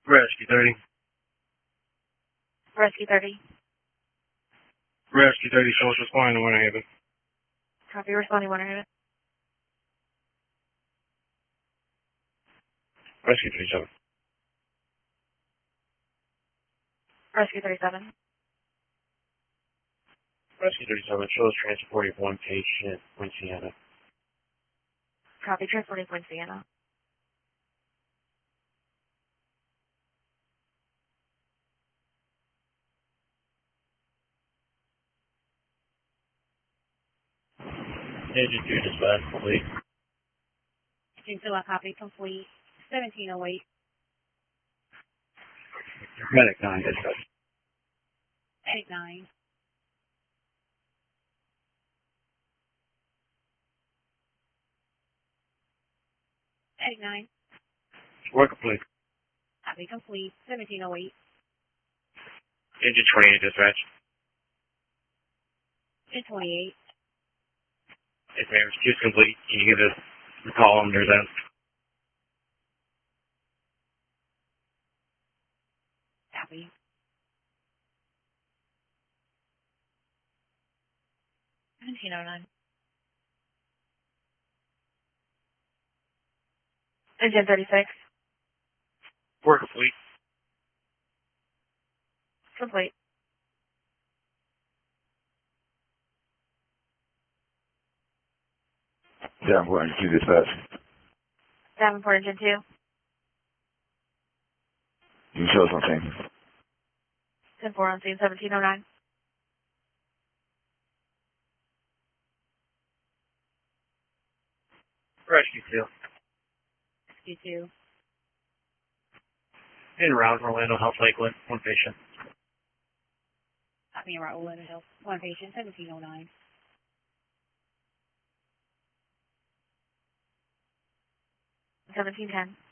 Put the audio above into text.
Rescue 30. Rescue 30. Rescue 30, show us responding to Winter Haven. Copy, responding Winter Haven. Rescue 37. Rescue 37. Rescue 37, show us transporting one patient, Point Sienna. Copy, transporting Point Sienna. Agent 2 dispatch, complete. Agent 2, copy, complete. 1708. Medic 9 dispatch. 89. Egg 9. Work complete. Copy, complete. 1708. Agent 28 dispatch. Agent 28. If ma'am, rescue's complete, can you give us the call under that? Copy. $17.09. Engine 36. Work complete. Complete. Davenport Engine 2 dispatch. Davenport Engine 2. You can show us something. 10-4 on scene, 1709. Rescue 2. Rescue 2. In route, Orlando Health Lakeland, one patient. Copy, route Orlando Hill. One patient, 1709. 1710.